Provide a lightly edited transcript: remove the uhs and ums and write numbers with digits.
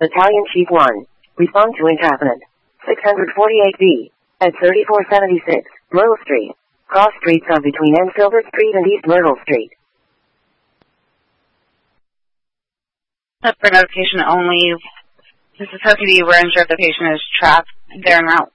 Battalion Chief 1. Respond to encampment. 648B. At 3476, Myrtle Street. Cross streets are between N. Silver Street and East Myrtle Street. For notification only, this is OCD. We're unsure if the patient is trapped there en route.